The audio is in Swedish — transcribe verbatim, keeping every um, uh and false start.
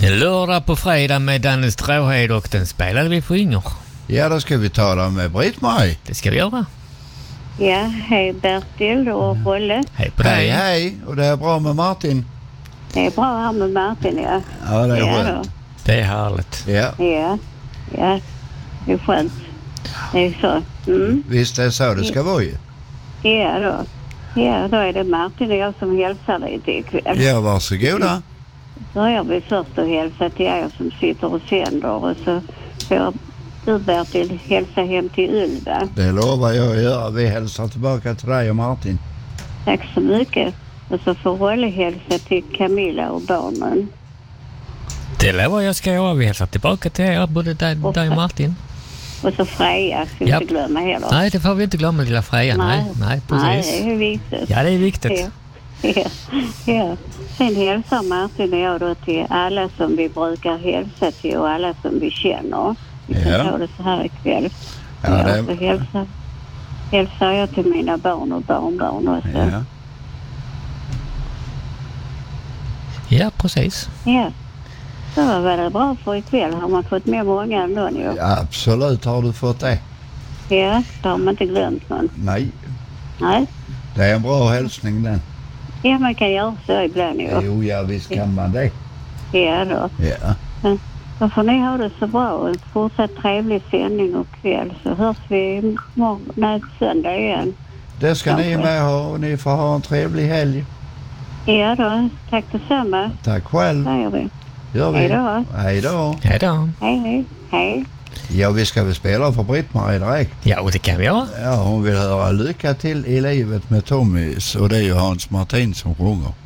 Lördag på fredag med Danne Stråhed och den spelade vi för Inger. Ja, då ska vi tala med Britt-Marie. Det ska vi göra. Ja, hej Bertil och Bolle. Hej på dig. Hej, hej. Och det är bra med Martin? Det är bra här med Martin, ja. Ja, det är ja, skönt. Det är härligt. Ja. Ja, ja. Det är skönt. Det är så. Mm. Visst är det så det ska vara ju. Ja då. Ja, då är det Martin och jag som hälsar lite ikväll. Ja, varsågoda. Börjar vi först att hälsa till er som sitter och sänder och så får du Bertil hälsa hem till Ulva. Det lovar jag att göra. Vi hälsar tillbaka till dig och Martin. Tack så mycket. Och så får Rolle hälsa till Camilla och barnen. Det lovar jag ska göra. Vi hälsar tillbaka till er, både dig och, dig och Martin. Och så Freja, ska vi Japp. inte glömma heller. Nej, det får vi inte glömma, lilla Freja. Nej, nej, precis. Nej, det är viktigt. Ja, det är viktigt. Ja. Ja, ja. Sen hälsar Martin och jag då till alla som vi brukar hälsa till och alla som vi känner. Vi kan Ja. ta det så här ikväll. Ja, Ja, det- så hälsar, hälsar jag till mina barn och barnbarn också. Ja. Ja, precis. Ja. Så var det bra för ikväll. Har man fått med många ändå nu? Ja, absolut har du fått det. Ja, då har man inte glömt någon. Nej, Nej. det är en bra hälsning den. Ja, man kan göra så ibland ju. Jo, ja, visst kan man det. Ja då. Ja. Men då får ni ha det så bra och en fortsatt trevlig sändning och kväll så hörs vi imorgon, nej, söndag igen. Det ska ni med ha och ni får ha en trevlig helg. Ja då, tack detsamma. Tack själv. Säger vi. Gör vi. Hej då. Hej då. Hej då. Hej, hej. Hej. Ja, vi ska väl spela för Britt-Marie direkt. Ja, och det kan vi göra. Ja, hon vill höra Lycka till i livet med Tommys och det är ju Hans Martin som sjunger.